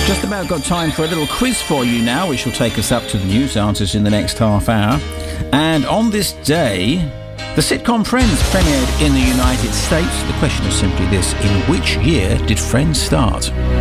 Just about got time for a little quiz for you now, which will take us up to the news answers in the next half hour. And on this day, the sitcom Friends premiered in the United States. The question is simply this: in which year did Friends start?